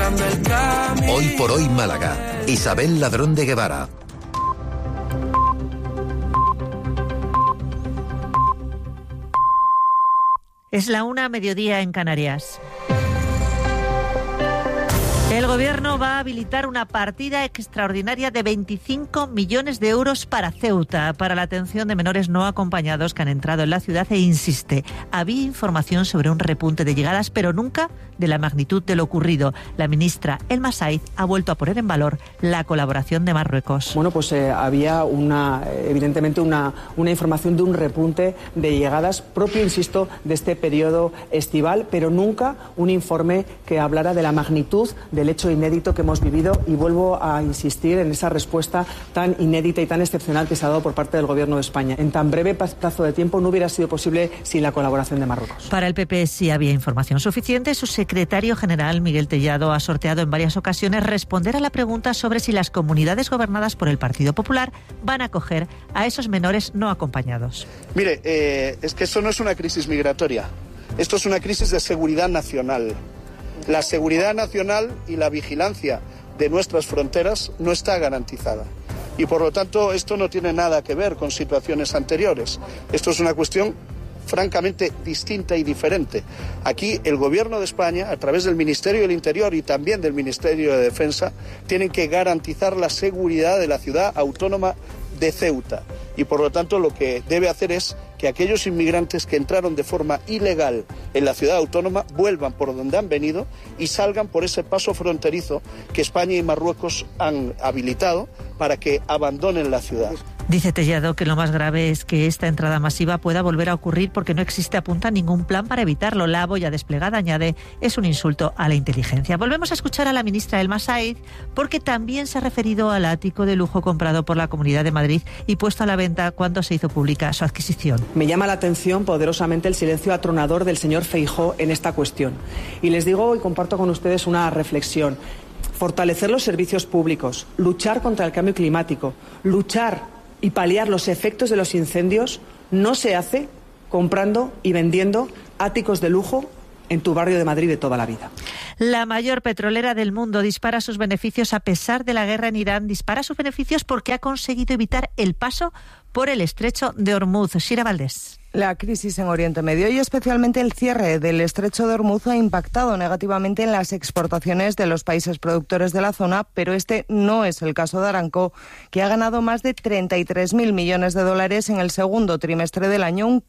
marcando el camino. Hoy por hoy Málaga. Isabel Ladrón de Guevara. Es la 1:00, mediodía en Canarias. El Gobierno va a habilitar una partida extraordinaria de 25 millones de euros para Ceuta, para la atención de menores no acompañados que han entrado en la ciudad, e insiste, había información sobre un repunte de llegadas, pero nunca de la magnitud de lo ocurrido. La ministra Elma Saiz ha vuelto a poner en valor la colaboración de Marruecos. Bueno, pues había evidentemente una información de un repunte de llegadas propio, insisto, de este periodo estival, pero nunca un informe que hablara de la magnitud del hecho inédito que hemos vivido, y vuelvo a insistir en esa respuesta tan inédita y tan excepcional que se ha dado por parte del Gobierno de España. En tan breve plazo de tiempo no hubiera sido posible sin la colaboración de Marruecos. Para el PP sí había información suficiente. Su secretario general, Miguel Tellado, ha sorteado en varias ocasiones responder a la pregunta sobre si las comunidades gobernadas por el Partido Popular van a acoger a esos menores no acompañados. Mire, es que esto no es una crisis migratoria, esto es una crisis de seguridad nacional. La seguridad nacional y la vigilancia de nuestras fronteras no está garantizada. Y por lo tanto esto no tiene nada que ver con situaciones anteriores. Esto es una cuestión francamente distinta y diferente. Aquí el Gobierno de España, a través del Ministerio del Interior y también del Ministerio de Defensa, tienen que garantizar la seguridad de la ciudad autónoma de Ceuta. Y por lo tanto lo que debe hacer es que aquellos inmigrantes que entraron de forma ilegal en la ciudad autónoma vuelvan por donde han venido y salgan por ese paso fronterizo que España y Marruecos han habilitado para que abandonen la ciudad. Dice Tellado que lo más grave es que esta entrada masiva pueda volver a ocurrir porque no existe, apunta, ningún plan para evitarlo. La boya desplegada, añade, es un insulto a la inteligencia. Volvemos a escuchar a la ministra Elma Saiz porque también se ha referido al ático de lujo comprado por la Comunidad de Madrid y puesto a la venta cuando se hizo pública su adquisición. Me llama la atención poderosamente el silencio atronador del señor Feijóo en esta cuestión. Y les digo y comparto con ustedes una reflexión. Fortalecer los servicios públicos, luchar contra el cambio climático, luchar y paliar los efectos de los incendios no se hace comprando y vendiendo áticos de lujo en tu barrio de Madrid de toda la vida. La mayor petrolera del mundo dispara sus beneficios a pesar de la guerra en Irán. Dispara sus beneficios porque ha conseguido evitar el paso por el estrecho de Hormuz. Shira Valdés. La crisis en Oriente Medio y especialmente el cierre del estrecho de Hormuz ha impactado negativamente en las exportaciones de los países productores de la zona, pero este no es el caso de Aramco, que ha ganado más de 33.000 millones de dólares en el segundo trimestre del año, un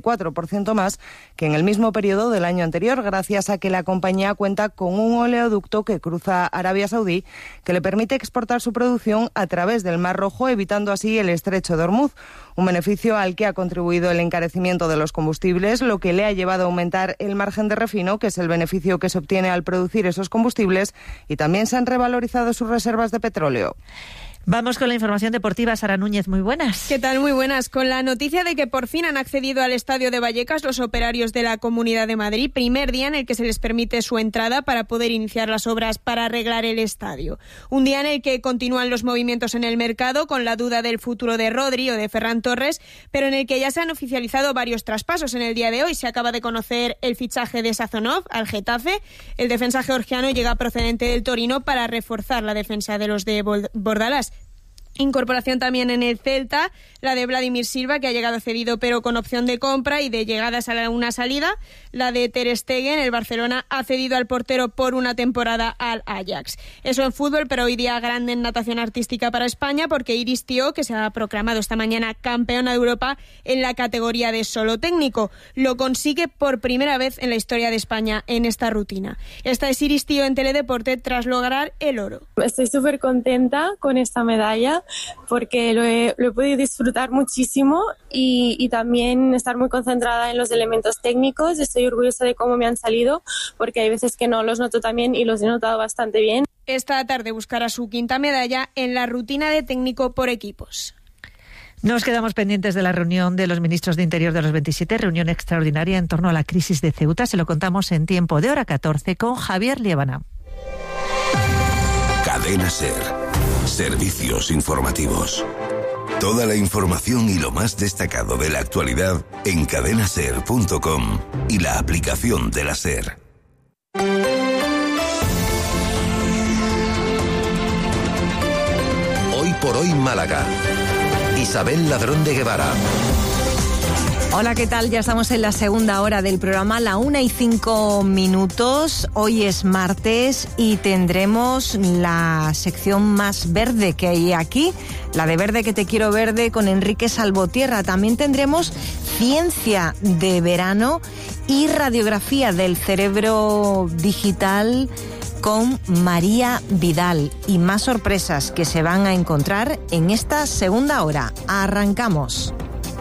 44% más que en el mismo periodo del año anterior, gracias a que la compañía cuenta con un oleoducto que cruza Arabia Saudí que le permite exportar su producción a través del Mar Rojo, evitando así el estrecho de Hormuz. Un beneficio al que ha contribuido el encarecimiento de los combustibles, lo que le ha llevado a aumentar el margen de refino, que es el beneficio que se obtiene al producir esos combustibles, y también se han revalorizado sus reservas de petróleo. Vamos con la información deportiva. Sara Núñez, muy buenas. ¿Qué tal? Muy buenas. Con la noticia de que por fin han accedido al estadio de Vallecas los operarios de la Comunidad de Madrid, primer día en el que se les permite su entrada para poder iniciar las obras para arreglar el estadio. Un día en el que continúan los movimientos en el mercado, con la duda del futuro de Rodri o de Ferran Torres, pero en el que ya se han oficializado varios traspasos. En el día de hoy se acaba de conocer el fichaje de Sazonov al Getafe. El defensa georgiano llega procedente del Torino para reforzar la defensa de los de Bordalás. Incorporación también en el Celta, la de Vladimir Silva, que ha llegado cedido pero con opción de compra y de llegadas a una salida. La de Ter Stegen, el Barcelona ha cedido al portero por una temporada al Ajax. Eso en fútbol, pero hoy día grande en natación artística para España, porque Iris Tío, que se ha proclamado esta mañana campeona de Europa en la categoría de solo técnico, lo consigue por primera vez en la historia de España en esta rutina. Esta es Iris Tío en Teledeporte tras lograr el oro. Estoy súper contenta con esta medalla, porque lo he podido disfrutar muchísimo y también estar muy concentrada en los elementos técnicos. Estoy orgullosa de cómo me han salido, porque hay veces que no los noto tan bien y los he notado bastante bien. Esta tarde buscará su quinta medalla en la rutina de técnico por equipos. Nos quedamos pendientes de la reunión de los ministros de Interior de los 27, reunión extraordinaria en torno a la crisis de Ceuta. Se lo contamos en tiempo de hora 14 con Javier Liébana. Cadena SER. Servicios informativos. Toda la información y lo más destacado de la actualidad en cadenaser.com y la aplicación de la SER. Por Hoy Málaga. Isabel Ladrón de Guevara. Hola, ¿qué tal? Ya estamos en la segunda hora del programa, la 1:05. Hoy es martes y tendremos la sección más verde que hay aquí, la de Verde que te quiero verde, con Enrique Salvotierra. También tendremos ciencia de verano y radiografía del cerebro digital con María Vidal, y más sorpresas que se van a encontrar en esta segunda hora. Arrancamos.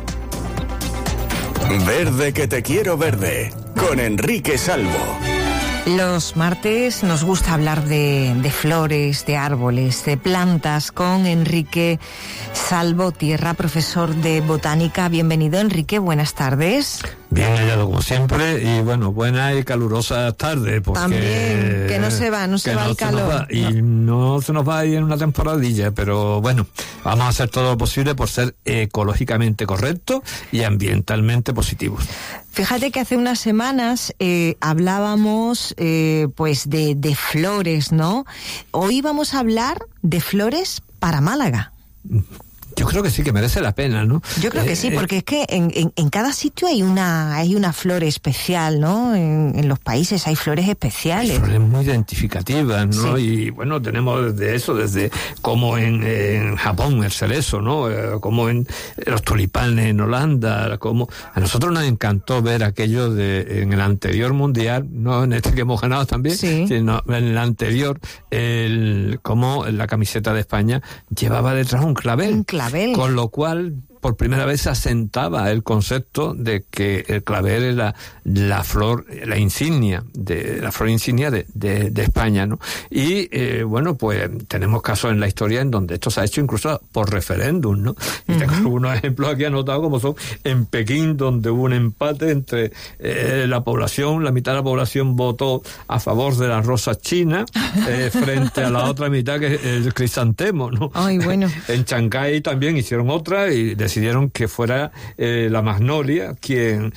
Verde que te quiero verde, con Enrique Salvo. Los martes nos gusta hablar de flores, de árboles, de plantas con Enrique Salvotierra, profesor de botánica. Bienvenido, Enrique, buenas tardes. Bien hallado como siempre, y bueno, buena y calurosa tarde, porque también, que no se va el calor. Y no se nos va a ir en una temporadilla, pero bueno, vamos a hacer todo lo posible por ser ecológicamente correctos y ambientalmente positivos. Fíjate que hace unas semanas hablábamos pues de flores, ¿no? Hoy vamos a hablar de flores para Málaga. Yo creo que sí, que merece la pena, ¿no? Yo creo que sí, porque es que en cada sitio hay una flor especial, ¿no? En los países hay flores especiales. Hay flores muy identificativas, ¿no? Sí. Y bueno, tenemos desde como en Japón el cerezo, ¿no? Como en los tulipanes en Holanda, como a nosotros nos encantó ver aquello en el anterior mundial, no en este que hemos ganado también, sí, sino en el anterior, como la camiseta de España llevaba detrás un clavel. Un clavel. Con lo cual, por primera vez se asentaba el concepto de que el clavel era la flor, la flor insignia de España, ¿no? Y bueno, pues tenemos casos en la historia en donde esto se ha hecho incluso por referéndum, ¿no? Y tengo algunos ejemplos aquí anotados, como son en Pekín, donde hubo un empate entre la población, la mitad de la población votó a favor de la rosa china frente a la otra mitad, que es el crisantemo, ¿no? Ay, bueno. En Chancay también hicieron otra y decidieron que fuera la magnolia quien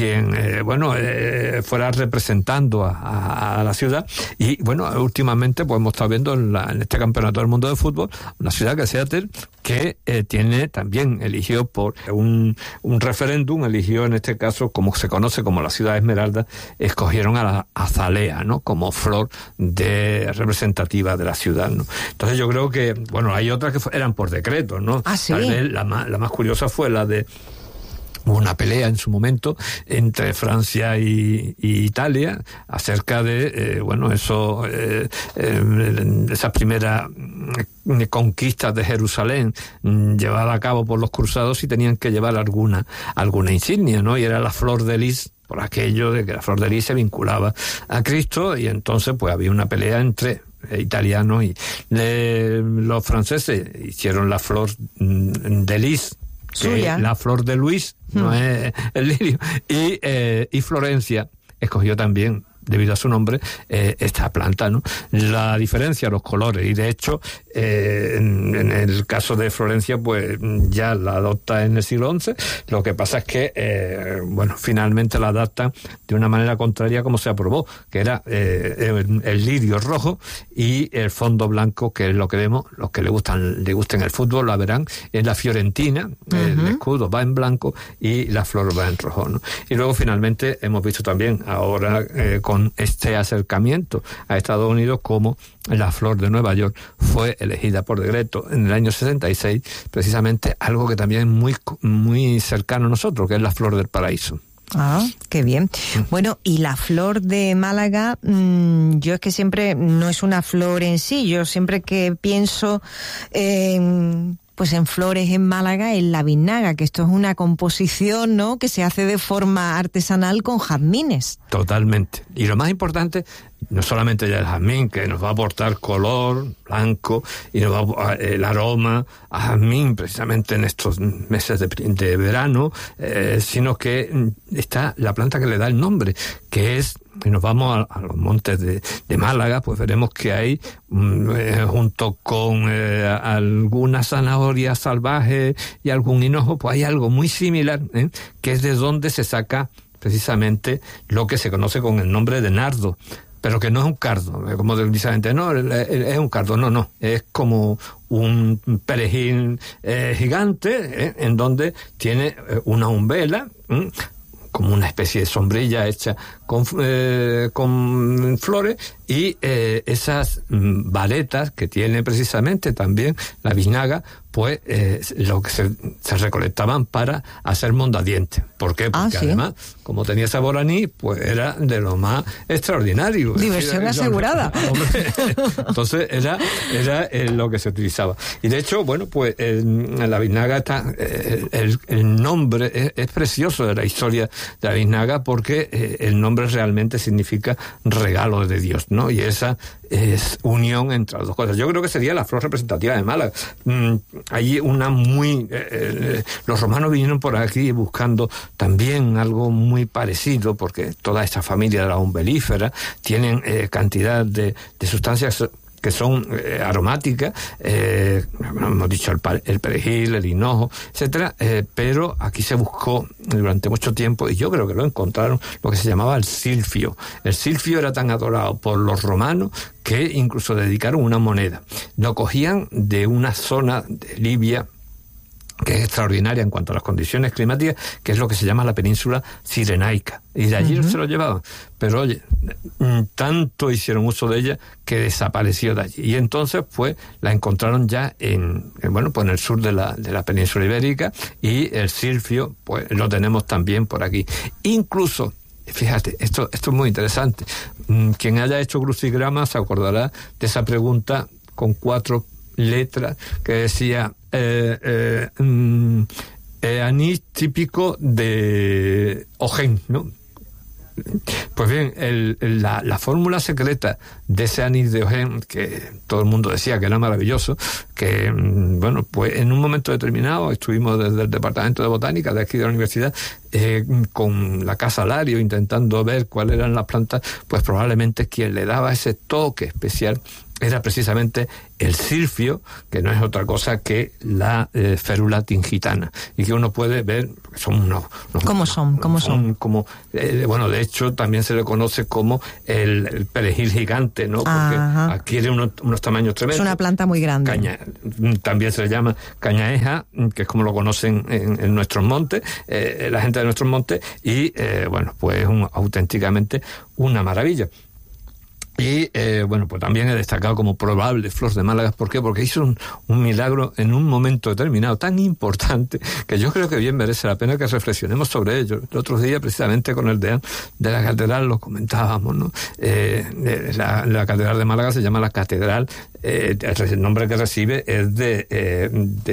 fuera representando a la ciudad. Y bueno, últimamente pues hemos estado viendo en este campeonato del mundo de fútbol una ciudad que es Seattle, que eligió por un referéndum, eligió en este caso, como se conoce como la ciudad Esmeralda, escogieron a la azalea, ¿no? Como flor representativa de la ciudad, ¿no? Entonces yo creo que, bueno, hay otras que eran por decreto, ¿no? Ah, ¿sí? Tal vez la más curiosa fue la de una pelea en su momento entre Francia y Italia acerca de esas primeras conquistas de Jerusalén llevadas a cabo por los cruzados, y tenían que llevar alguna insignia, ¿no? Y era la flor de lis, por aquello de que la flor de lis se vinculaba a Cristo, y entonces pues había una pelea entre italianos y los franceses hicieron la flor de lis, suya, la flor de Luis, no es el lirio, y Florencia escogió también, debido a su nombre, esta planta, ¿no? La diferencia, los colores, y de hecho en el caso de Florencia pues ya la adopta en el siglo XI. Lo que pasa es que finalmente la adaptan de una manera contraria como se aprobó, que era el lirio rojo y el fondo blanco, que es lo que vemos. Los que le gusten el fútbol la verán, es la Fiorentina. El escudo va en blanco y la flor va en rojo, ¿no? Y luego finalmente hemos visto también ahora con este acercamiento a Estados Unidos como la flor de Nueva York fue elegida por decreto en el año 66, precisamente algo que también es muy, muy cercano a nosotros, que es la flor del paraíso. Ah, qué bien. Bueno, y la flor de Málaga, yo es que siempre, no es una flor en sí, yo siempre que pienso pues en flores en Málaga, en la biznaga, que esto es una composición, ¿no?, que se hace de forma artesanal con jazmines. Totalmente. Y lo más importante, no solamente ya el jazmín, que nos va a aportar color blanco y nos va el aroma a jazmín precisamente en estos meses de verano, sino que está la planta que le da el nombre, que es, si nos vamos a los montes de Málaga, pues veremos que hay, junto con algunas zanahorias salvajes y algún hinojo, pues hay algo muy similar, que es de donde se saca precisamente lo que se conoce con el nombre de nardo. pero que no es un cardo, como dice la gente, no, es un cardo, no, es como un perejil gigante, en donde tiene una umbela, como una especie de sombrilla hecha con flores, y esas varetas que tiene precisamente también la biznaga, pues lo que se recolectaban para hacer mondadientes. ¿Por qué? Porque además, como tenía sabor a anís, pues era de lo más extraordinario. Diversión asegurada. Hombre, entonces era lo que se utilizaba. Y de hecho, bueno, pues en la biznaga está el nombre es precioso de la historia de la biznaga, porque el nombre realmente significa regalo de Dios, ¿no? Y esa es unión entre las dos cosas. Yo creo que sería la flor representativa de Málaga. Hay una los romanos vinieron por aquí buscando también algo muy parecido, porque toda esta familia de la umbelífera tienen cantidad de sustancias que son aromáticas, hemos dicho el perejil, el hinojo, etcétera, pero aquí se buscó durante mucho tiempo, y yo creo que lo encontraron, lo que se llamaba el silfio. El silfio era tan adorado por los romanos que incluso dedicaron una moneda. Lo cogían de una zona de Libia que es extraordinaria en cuanto a las condiciones climáticas, que es lo que se llama la península cirenaica, y de allí se lo llevaban, pero oye, tanto hicieron uso de ella que desapareció de allí, y entonces pues la encontraron ya en el sur de la península ibérica, y el silfio pues lo tenemos también por aquí. Incluso, fíjate, esto es muy interesante, quien haya hecho crucigrama se acordará de esa pregunta con 4 letras que decía anís típico de Ojén, ¿no? Pues bien, la fórmula secreta de ese anís de Ojén, que todo el mundo decía que era maravilloso, que, pues en un momento determinado estuvimos desde el Departamento de Botánica de aquí de la universidad con la Casa Lario intentando ver cuáles eran las plantas, pues probablemente quien le daba ese toque especial era precisamente el silfio, que no es otra cosa que la férula tingitana, y que uno puede ver, son unos ¿Cómo son? Como, de hecho también se le conoce como el perejil gigante, ¿no? Porque adquiere unos tamaños tremendos. Es una planta muy grande. También se le llama cañaeja, que es como lo conocen en nuestros montes, la gente de nuestros montes, y pues auténticamente una maravilla. Y pues también he destacado como probable flor de Málaga. ¿Por qué? Porque hizo un milagro en un momento determinado tan importante que yo creo que bien merece la pena que reflexionemos sobre ello. El otro día, precisamente con el deán de la catedral, lo comentábamos, ¿no? La catedral de Málaga se llama la catedral, el nombre que recibe es de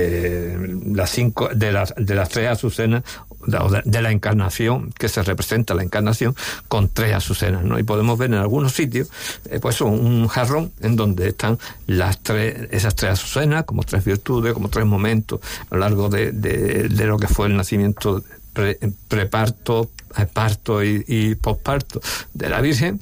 las 3 azucenas de la Encarnación, que se representa la Encarnación con 3 azucenas, ¿no? Y podemos ver en algunos sitios pues un jarrón en donde están esas 3 azucenas, como 3 virtudes, como 3 momentos a lo largo de lo que fue el nacimiento, preparto, parto y posparto de la Virgen,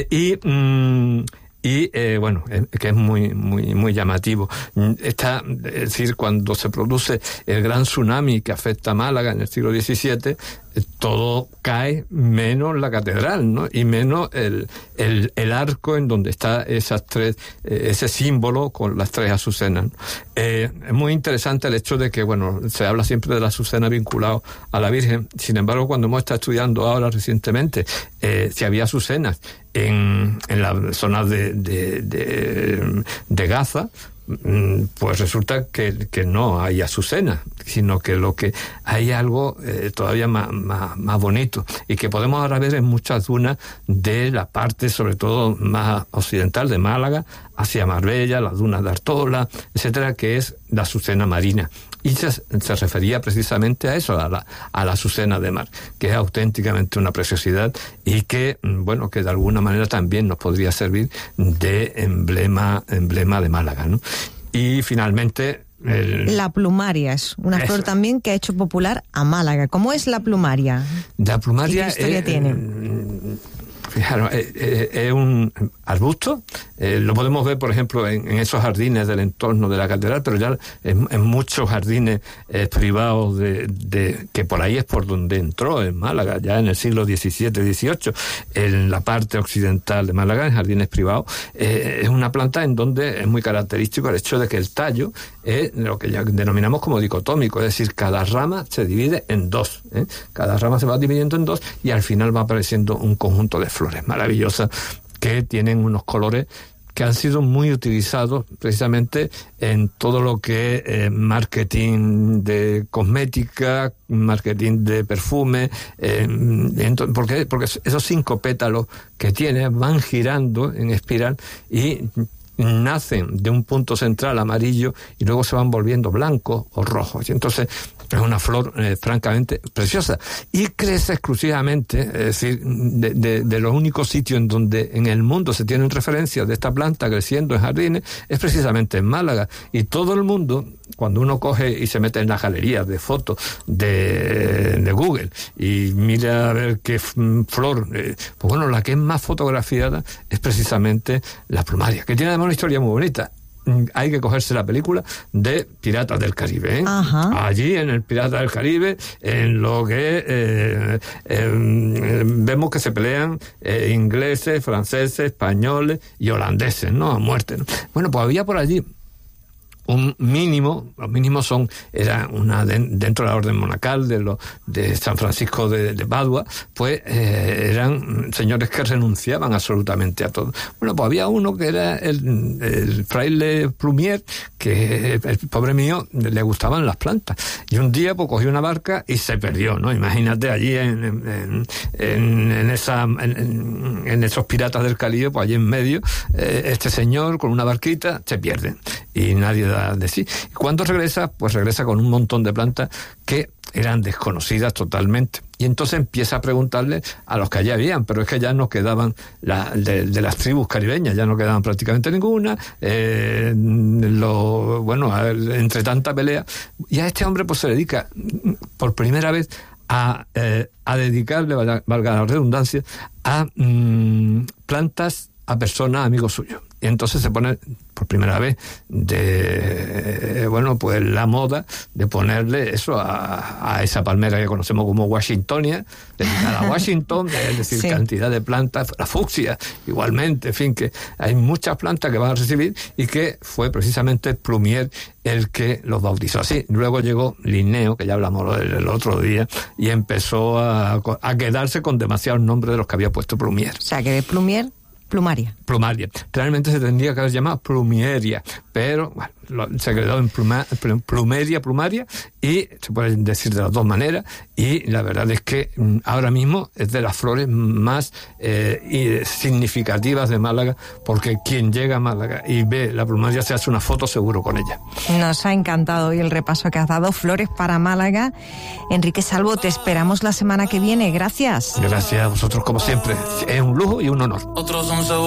que es muy muy muy llamativo. Es decir, cuando se produce el gran tsunami que afecta a Málaga en el siglo XVII, todo cae menos la catedral, ¿no? Y menos el arco en donde está esas 3, ese símbolo con las 3 azucenas. Es muy interesante el hecho de que, se habla siempre de la azucena vinculado a la Virgen. Sin embargo, cuando hemos estado estudiando ahora recientemente si había azucenas en las zonas de Gaza, pues resulta que no hay azucena, sino que lo que hay algo todavía más bonito, y que podemos ahora ver en muchas dunas de la parte sobre todo más occidental de Málaga, hacia Marbella, las dunas de Artola, etcétera, que es la azucena marina. Y se refería precisamente a eso, a la azucena de mar, que es auténticamente una preciosidad, y que, que de alguna manera también nos podría servir de emblema de Málaga, ¿no? Y finalmente la plumaria es una flor también que ha hecho popular a Málaga. ¿Cómo es la plumaria? La plumaria, ¿qué historia tiene? Fijaros, es un arbusto, lo podemos ver, por ejemplo, en esos jardines del entorno de la catedral, pero ya en muchos jardines privados que por ahí es por donde entró en Málaga, ya en el siglo XVII, XVIII, en la parte occidental de Málaga, en jardines privados. Es una planta en donde es muy característico el hecho de que el tallo es lo que ya denominamos como dicotómico, es decir, cada rama se divide en dos, cada rama se va dividiendo en dos y al final va apareciendo un conjunto de flores maravillosas que tienen unos colores que han sido muy utilizados precisamente en todo lo que es marketing de cosmética, marketing de perfume, porque esos 5 pétalos que tiene van girando en espiral y nacen de un punto central amarillo y luego se van volviendo blancos o rojos. Y entonces es una flor francamente preciosa y crece exclusivamente, es decir, de los únicos sitios en donde en el mundo se tienen referencias de esta planta creciendo en jardines es precisamente en Málaga. Y todo el mundo, cuando uno coge y se mete en las galerías de fotos de Google y mira a ver qué flor, pues bueno, la que es más fotografiada es precisamente la plumaria, que tiene además una historia muy bonita. Hay que cogerse la película de Piratas del Caribe, Allí en el Piratas del Caribe, en lo que vemos que se pelean ingleses, franceses, españoles y holandeses, ¿no? A muerte, ¿no? Bueno, pues había por allí un mínimo, los mínimos era dentro de la orden monacal de San Francisco de Padua, pues eran señores que renunciaban absolutamente a todo. Bueno, pues había uno que era el fraile Plumier, que el pobre mío le gustaban las plantas, y un día pues cogió una barca y se perdió, ¿no? Imagínate allí en esos Piratas del Caribe, pues allí en medio, este señor con una barquita se pierde y nadie da de sí. Y cuando regresa, pues regresa con un montón de plantas que eran desconocidas totalmente. Y entonces empieza a preguntarle a los que allá habían, pero es que ya no quedaban de las tribus caribeñas, ya no quedaban prácticamente ninguna. Entre tanta pelea. Y a este hombre pues se dedica por primera vez a dedicarle, valga la redundancia, a plantas a personas, amigos suyos. Y entonces se pone por primera vez pues la moda de ponerle eso a esa palmera que conocemos como Washingtonia, dedicada a Washington, es decir, sí, cantidad de plantas, la fucsia igualmente, en fin, que hay muchas plantas que van a recibir y que fue precisamente Plumier el que los bautizó así. Luego llegó Linneo, que ya hablamos el otro día, y empezó a quedarse con demasiados nombres de los que había puesto Plumier. O sea, que de Plumier, plumaria. Realmente se tendría que haber llamado plumieria, pero bueno, se quedó en plumaria, y se puede decir de las dos maneras, y la verdad es que ahora mismo es de las flores más significativas de Málaga, porque quien llega a Málaga y ve la plumaria se hace una foto seguro con ella. Nos ha encantado hoy el repaso que has dado. Flores para Málaga. Enrique Salvo, te esperamos la semana que viene. Gracias. Gracias a vosotros como siempre. Es un lujo y un honor.